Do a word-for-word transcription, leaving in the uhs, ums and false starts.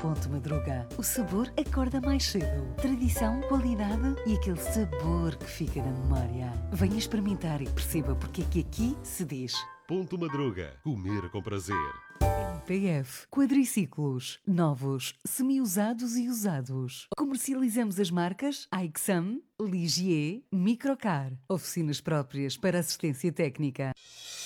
Ponte Madruga. O sabor acorda mais cedo. Tradição, qualidade e aquele sabor que fica na memória. Venha experimentar e perceba porque é que aqui se diz Ponte Madruga. Comer com prazer. M P F Quadriciclos. Novos, semi-usados e usados. Comercializamos as marcas Aixam, Ligier, Microcar. Oficinas próprias para assistência técnica.